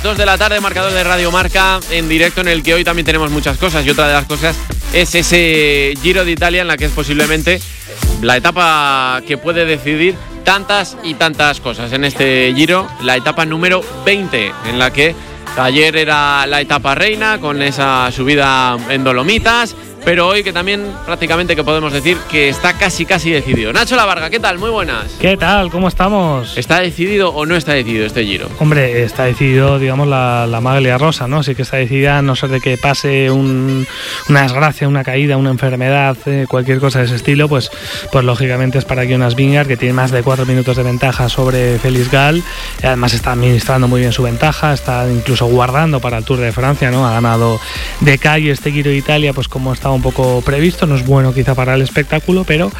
2 de la tarde, marcador de Radio Marca en directo, en el que hoy también tenemos muchas cosas, y otra de las cosas es ese Giro de Italia, en la que es posiblemente la etapa que puede decidir tantas y tantas cosas. En este Giro, la etapa número 20, en la que ayer era la etapa reina con esa subida en Dolomitas, pero hoy que también prácticamente que podemos decir que está casi decidido. Nacho Lavarga, ¿qué tal? Muy buenas. ¿Qué tal? ¿Cómo estamos? ¿Está decidido o no está decidido este Giro? Hombre, está decidido, digamos, la maglia rosa, ¿no? Sí que está decidida, a no ser de que pase una desgracia, una caída, una enfermedad, cualquier cosa de ese estilo, pues lógicamente es para Jonas Vingegaard, que tiene más de 4 minutos de ventaja sobre Félix Gall. Además está administrando muy bien su ventaja, está incluso guardando para el Tour de Francia, ¿no? Ha ganado de calle este Giro de Italia, pues como estaba un poco previsto. No es bueno quizá para el espectáculo, pero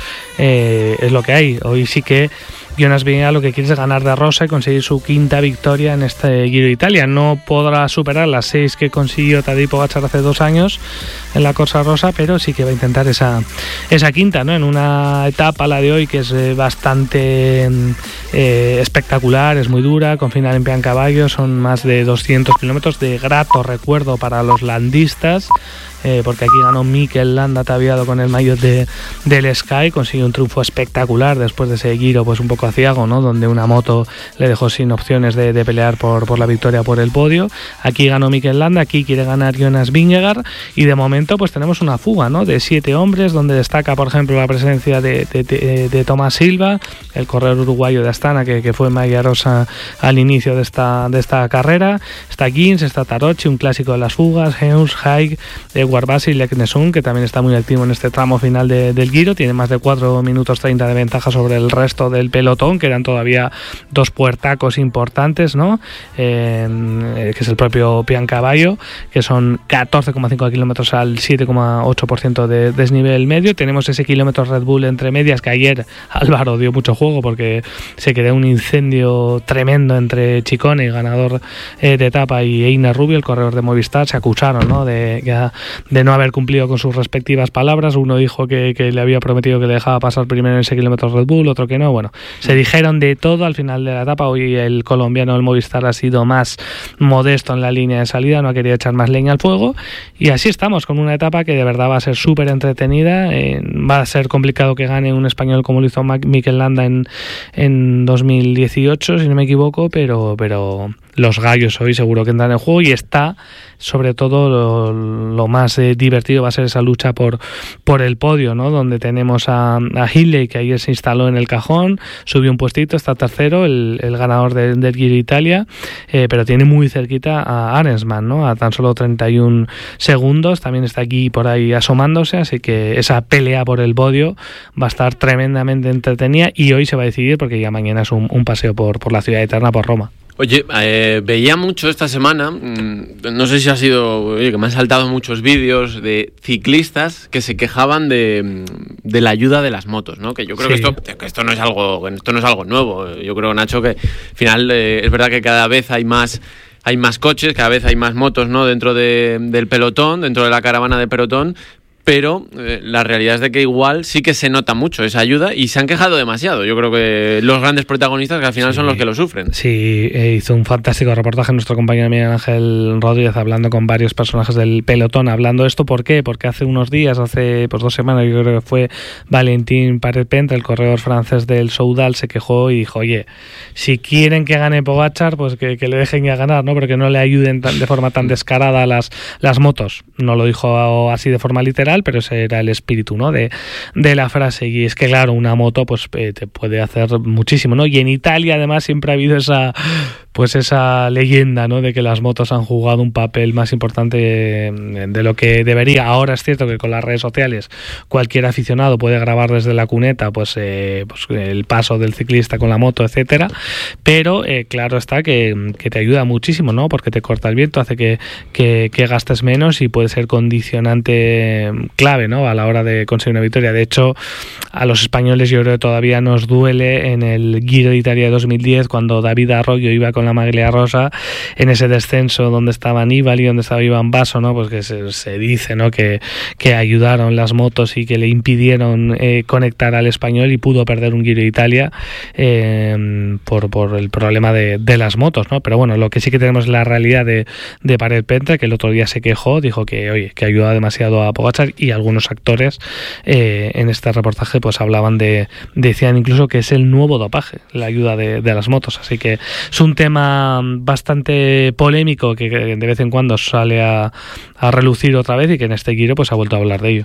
es lo que hay. Hoy sí que Jonas Vingegaard lo que quiere es ganar de rosa y conseguir su quinta victoria en este Giro de Italia. No podrá superar las 6 que consiguió Tadej Pogačar hace 2 años en la Corsa Rosa, pero sí que va a intentar esa quinta, ¿no? En una etapa, la de hoy, que es bastante espectacular, es muy dura, con final en Piancavallo, son más de 200 kilómetros de grato recuerdo para los landistas, porque aquí ganó Mikel Landa ataviado con el maillot del Sky, consiguió un triunfo espectacular después de ese Giro pues un poco aciago, ¿no? Donde una moto le dejó sin opciones de pelear por la victoria, por el podio. Aquí ganó Mikel Landa, aquí quiere ganar Jonas Vingegaard, y de momento pues tenemos una fuga, ¿no? De 7 hombres, donde destaca por ejemplo la presencia de Tomás Silva, el corredor uruguayo de Astana, que fue maglia rosa al inicio de esta carrera. Está Gins, está Tarocchi, un clásico de las fugas, Heus, Haig, Guarbasi y Leknesund, que también está muy activo en este tramo final del Giro, tiene más de 4 minutos 30 de ventaja sobre el resto del pelotón, que eran todavía 2 puertacos importantes, ¿no? Que es el propio Piancavallo, que son 14,5 kilómetros al 7,8% de desnivel medio. Tenemos ese kilómetro Red Bull entre medias, que ayer Álvaro dio mucho juego porque se creó un incendio tremendo entre Ciccone, ganador de etapa, y Einar Rubio, el corredor de Movistar. Se acusaron, ¿no? de no haber cumplido con sus respectivas palabras. Uno dijo que le había prometido que le dejaba pasar primero en ese kilómetro Red Bull, otro que no. Bueno, se dijeron de todo al final de la etapa. Hoy el colombiano del Movistar ha sido más modesto en la línea de salida, no ha querido echar más leña al fuego, y así estamos con una etapa que de verdad va a ser súper entretenida. Va a ser complicado que gane un español como lo hizo Mikel Landa en 2018, si no me equivoco, pero los gallos hoy seguro que entran en juego, y está sobre todo lo más divertido va a ser esa lucha por el podio, ¿no? Donde tenemos a Hindley, que ayer se instaló en el cajón, subió un puestito, está tercero, el ganador del Giro de Italia, pero tiene muy cerquita a Arensman, ¿no? A tan solo 31 segundos, también está aquí por ahí asomándose, así que esa pelea por el podio va a estar tremendamente entretenida, y hoy se va a decidir porque ya mañana es un paseo por la ciudad eterna, por Roma. Oye, veía mucho esta semana, no sé si ha sido, que me han saltado muchos vídeos de ciclistas que se quejaban de la ayuda de las motos, ¿no? Que yo creo sí. que esto no es algo nuevo. Yo creo, Nacho, que al final es verdad que cada vez hay más coches, cada vez hay más motos, ¿no? Dentro del pelotón, dentro de la caravana de pelotón. Pero la realidad es de que igual sí que se nota mucho esa ayuda, y se han quejado demasiado. Yo creo que los grandes protagonistas, que al final son los que lo sufren. Sí, hizo un fantástico reportaje nuestro compañero Miguel Ángel Rodríguez, hablando con varios personajes del pelotón, hablando de esto. ¿Por qué? Porque hace unos días, hace 2 semanas, yo creo que fue Valentin Parepent, el corredor francés del Soudal, se quejó y dijo: oye, si quieren que gane Pogačar, pues que le dejen ya ganar, ¿no? Pero que no le ayuden de forma tan descarada las motos. No lo dijo así de forma literal, pero ese era el espíritu, ¿no? de la frase. Y es que claro, una moto pues te puede hacer muchísimo, ¿no? Y en Italia además siempre ha habido esa leyenda, ¿no? De que las motos han jugado un papel más importante de lo que debería. Ahora es cierto que con las redes sociales cualquier aficionado puede grabar desde la cuneta pues el paso del ciclista con la moto, etcétera, pero claro está que te ayuda muchísimo, ¿no? Porque te corta el viento, hace que gastes menos, y puede ser condicionante clave, ¿no?, a la hora de conseguir una victoria. De hecho, a los españoles yo creo que todavía nos duele en el Giro de Italia de 2010, cuando David Arroyo iba con la maglia rosa en ese descenso donde estaba Nibali, donde estaba Iván Basso, ¿no?, pues que se dice, ¿no?, que ayudaron las motos y que le impidieron conectar al español y pudo perder un Giro de Italia por el problema de las motos, ¿no? Pero bueno, lo que sí que tenemos es la realidad de Paret Pentra, que el otro día se quejó, dijo que, oye, que ayuda demasiado a Pogačar, y algunos actores en este reportaje pues hablaban decían incluso que es el nuevo dopaje, la ayuda de las motos. Así que es un tema bastante polémico que de vez en cuando sale a relucir otra vez, y que en este Giro pues ha vuelto a hablar de ello.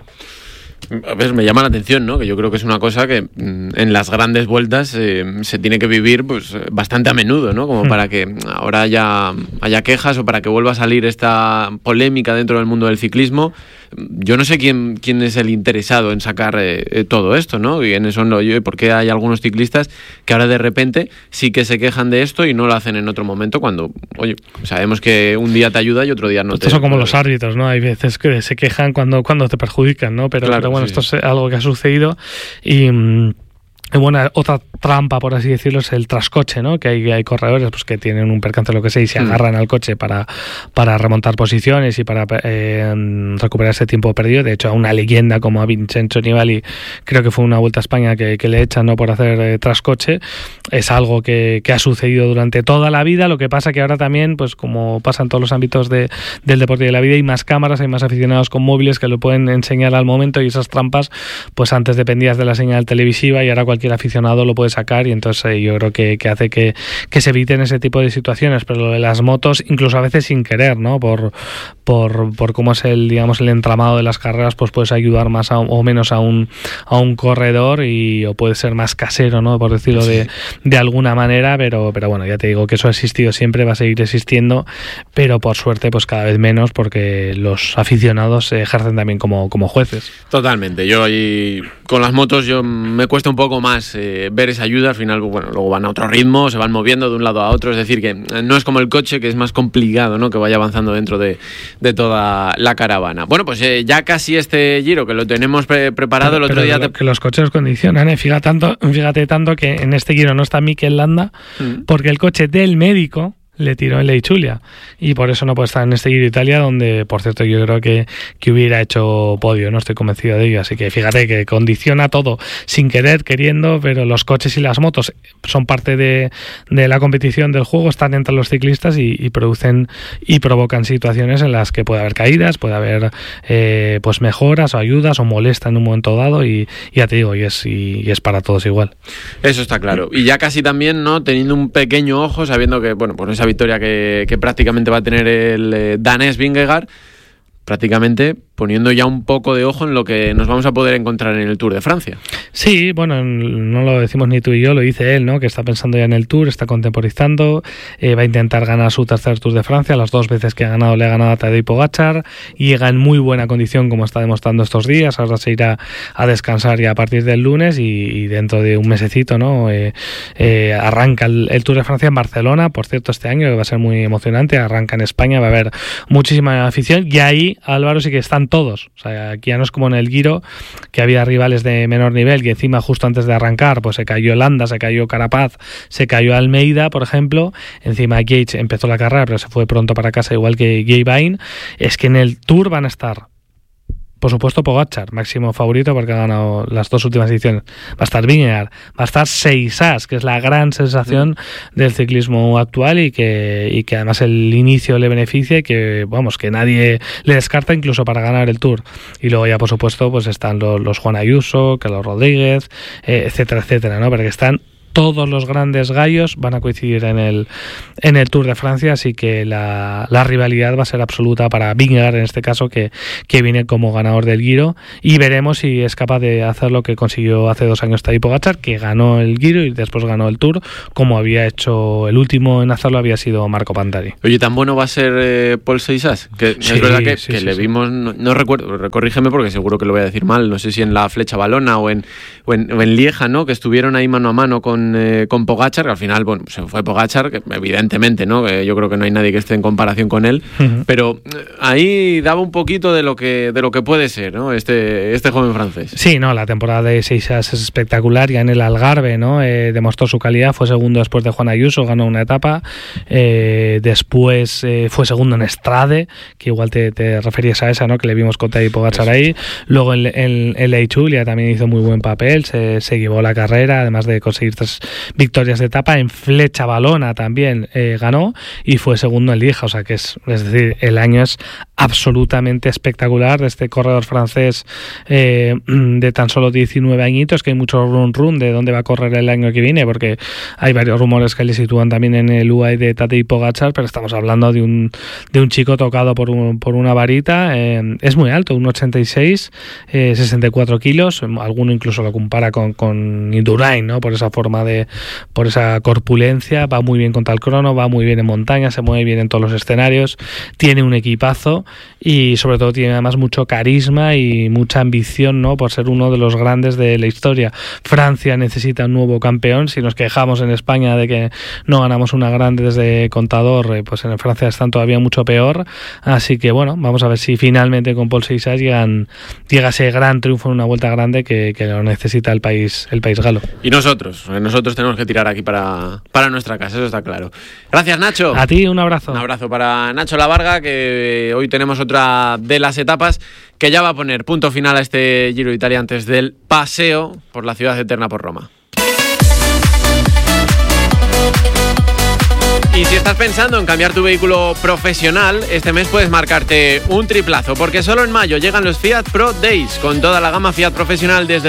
A ver, me llama la atención, ¿no?, que yo creo que es una cosa que en las grandes vueltas se tiene que vivir pues bastante a menudo, ¿no?, como para que ahora haya quejas o para que vuelva a salir esta polémica dentro del mundo del ciclismo. Yo no sé quién es el interesado en sacar todo esto, ¿no? ¿Quiénes son por qué hay algunos ciclistas que ahora de repente sí que se quejan de esto y no lo hacen en otro momento, cuando, oye, sabemos que un día te ayuda y otro día no? Estos son como los árbitros, ¿no? Hay veces que se quejan cuando te perjudican, ¿no? Pero bueno, sí. Esto es algo que ha sucedido y bueno, otra trampa, por así decirlo, es el trascoche, ¿no? Que hay corredores pues que tienen un percance, lo que sea, y se agarran al coche para remontar posiciones y para recuperar ese tiempo perdido. De hecho, a una leyenda como a Vincenzo Nibali, creo que fue una Vuelta a España que le echan, ¿no?, por hacer trascoche. Es algo que ha sucedido durante toda la vida. Lo que pasa que ahora también, pues como pasa en todos los ámbitos del deporte y de la vida, hay más cámaras, hay más aficionados con móviles que lo pueden enseñar al momento, y esas trampas, pues antes dependías de la señal televisiva y ahora cualquier aficionado lo puede sacar, y entonces yo creo que hace que se eviten ese tipo de situaciones. Pero lo de las motos, incluso a veces sin querer, ¿no?, por cómo es el entramado de las carreras, pues puedes ayudar más o menos a un corredor, o puede ser más casero, ¿no?, por decirlo de alguna manera, pero bueno, ya te digo que eso ha existido siempre, va a seguir existiendo, pero por suerte pues cada vez menos, porque los aficionados se ejercen también como jueces. Totalmente. Yo ahí con las motos me cuesta un poco más ver esa ayuda. Al final, bueno, luego van a otro ritmo, se van moviendo de un lado a otro, es decir, que no es como el coche, que es más complicado, ¿no?, que vaya avanzando dentro de toda la caravana. Bueno, pues ya casi este Giro, que lo tenemos preparado. El otro día que los coches condicionan, fíjate tanto que en este Giro no está Mikel Landa, porque el coche del médico le tiró en Leichulia, y por eso no puede estar en este Giro de Italia, donde, por cierto, yo creo que hubiera hecho podio, no estoy convencido de ello. Así que fíjate que condiciona todo sin querer, queriendo, pero los coches y las motos son parte de la competición, del juego, están entre los ciclistas y producen y provocan situaciones en las que puede haber caídas, puede haber pues mejoras o ayudas o molesta en un momento dado, y ya te digo, y es para todos igual. Eso está claro. Y ya casi también, ¿no?, teniendo un pequeño ojo, sabiendo que, bueno, pues esa victoria que prácticamente va a tener el danés Vingegaard, prácticamente poniendo ya un poco de ojo en lo que nos vamos a poder encontrar en el Tour de Francia. Sí, bueno, no lo decimos ni tú y yo, lo dice él, ¿no?, que está pensando ya en el Tour, está contemporizando, va a intentar ganar su tercer Tour de Francia. Las dos veces que ha ganado le ha ganado a Tadej Pogačar, y llega en muy buena condición, como está demostrando estos días. Ahora se irá a descansar ya a partir del lunes, y dentro de un mesecito, ¿no?, arranca el Tour de Francia en Barcelona, por cierto, este año, que va a ser muy emocionante. Arranca en España, va a haber muchísima afición, y ahí, Álvaro, sí que están todos. O sea, aquí ya no es como en el Giro, que había rivales de menor nivel, que encima justo antes de arrancar pues se cayó Landa, se cayó Carapaz, se cayó Almeida, por ejemplo. Encima Yates empezó la carrera, pero se fue pronto para casa, igual que Gay. Es que en el Tour van a estar, por supuesto, Pogačar, máximo favorito porque ha ganado las dos últimas ediciones. Va a estar Vingegaard, va a estar Seixas, que es la gran sensación del ciclismo actual, y que además el inicio le beneficia, y que, vamos, que nadie le descarta incluso para ganar el Tour. Y luego ya, por supuesto, pues están los Juan Ayuso, Carlos Rodríguez, etcétera, ¿no? Porque están todos los grandes gallos, van a coincidir en el Tour de Francia, así que la rivalidad va a ser absoluta para Vingegaard, en este caso, que viene como ganador del Giro, y veremos si es capaz de hacer lo que consiguió hace 2 años Tadej Pogačar, que ganó el Giro y después ganó el Tour, como había hecho el último en hacerlo, había sido Marco Pantani. Oye, ¿tan bueno va a ser Paul Seixas? Que sí, es verdad que le vimos, no recuerdo, corrígeme porque seguro que lo voy a decir mal, no sé si en la Flecha Valona o en Lieja, ¿no?, que estuvieron ahí mano a mano con con Pogačar, que al final, bueno, se fue Pogačar, que evidentemente, ¿no? Que yo creo que no hay nadie que esté en comparación con él, pero ahí daba un poquito de lo que puede ser, ¿no? Este joven francés. Sí, no, la temporada de Seixas es espectacular, ya en el Algarve, ¿no? Demostró su calidad, fue segundo después de Juan Ayuso, ganó una etapa, después fue segundo en Estrade, que igual te referías a esa, ¿no? Que le vimos con Tadej Pogačar ahí. Luego en la Ichulia también hizo muy buen papel, se llevó la carrera, además de conseguir 3 victorias de etapa. En Flecha Valona también ganó y fue segundo en Lieja, o sea que es decir, el año es absolutamente espectacular de este corredor francés de tan solo 19 añitos, que hay mucho run de dónde va a correr el año que viene, porque hay varios rumores que le sitúan también en el UAE de Tadej Pogačar, pero estamos hablando de un chico tocado por una varita. Es muy alto, 1,86, 64 kilos, alguno incluso lo compara con Indurain, ¿no? Por esa forma por esa corpulencia, va muy bien contra el crono, va muy bien en montaña, se mueve bien en todos los escenarios, tiene un equipazo y sobre todo tiene además mucho carisma y mucha ambición, ¿no? Por ser uno de los grandes de la historia. Francia necesita un nuevo campeón. Si nos quejamos en España de que no ganamos una grande desde Contador, pues en Francia están todavía mucho peor. Así que bueno, vamos a ver si finalmente con Pol Seixas llega ese gran triunfo en una vuelta grande que lo necesita el país galo. Y nosotros tenemos que tirar aquí para nuestra casa, eso está claro. Gracias, Nacho. A ti, un abrazo. Un abrazo para Nacho Lavarga, que hoy tenemos otra de las etapas que ya va a poner punto final a este Giro de Italia antes del paseo por la ciudad eterna por Roma. Y si estás pensando en cambiar tu vehículo profesional, este mes puedes marcarte un triplazo, porque solo en mayo llegan los Fiat Pro Days, con toda la gama Fiat profesional desde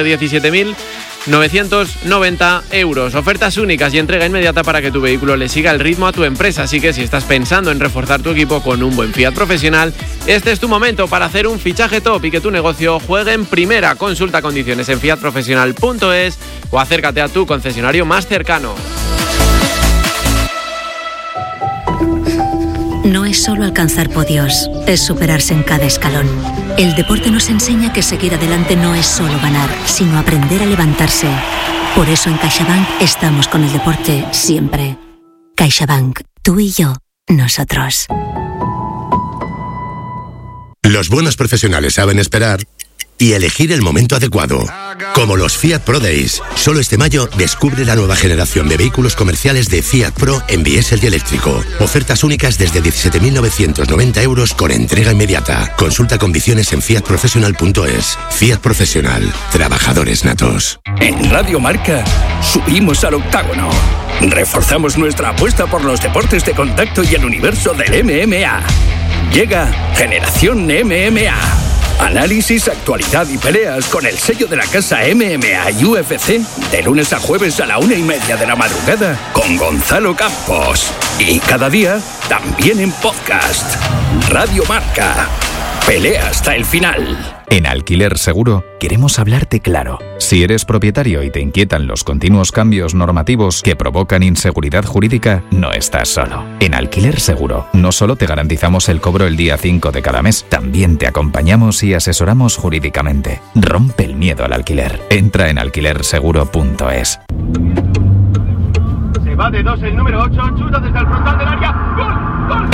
17.990 euros. Ofertas únicas y entrega inmediata para que tu vehículo le siga el ritmo a tu empresa. Así que si estás pensando en reforzar tu equipo con un buen Fiat profesional, este es tu momento para hacer un fichaje top y que tu negocio juegue en primera. Consulta condiciones en fiatprofesional.es o acércate a tu concesionario más cercano. No es solo alcanzar podios, es superarse en cada escalón. El deporte nos enseña que seguir adelante no es solo ganar, sino aprender a levantarse. Por eso en CaixaBank estamos con el deporte siempre. CaixaBank, tú y yo, nosotros. Los buenos profesionales saben esperar y elegir el momento adecuado. Como los Fiat Pro Days. Solo este mayo descubre la nueva generación de vehículos comerciales de Fiat Pro en diésel y eléctrico. Ofertas únicas desde 17.990 euros con entrega inmediata. Consulta condiciones en fiatprofesional.es. Fiat Profesional. Trabajadores natos. En Radio Marca subimos al octágono. Reforzamos nuestra apuesta por los deportes de contacto y el universo del MMA. Llega Generación MMA. Análisis, actualidad y peleas con el sello de la casa MMA y UFC de lunes a jueves a la 1:30 de la madrugada con Gonzalo Campos. Y cada día también en podcast. Radio Marca. Pelea hasta el final. En Alquiler Seguro queremos hablarte claro. Si eres propietario y te inquietan los continuos cambios normativos que provocan inseguridad jurídica, no estás solo. En Alquiler Seguro no solo te garantizamos el cobro el día 5 de cada mes, también te acompañamos y asesoramos jurídicamente. Rompe el miedo al alquiler. Entra en alquilerseguro.es. Se va de 2 el número 8, chuta desde el frontal del área. ¡Gol! ¡Gol!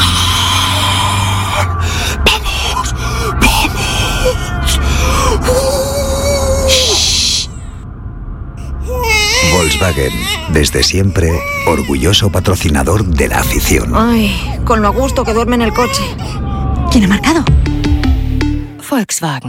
Volkswagen, desde siempre, orgulloso patrocinador de la afición. Ay, con lo a gusto que duerme en el coche. ¿Quién ha marcado? Volkswagen.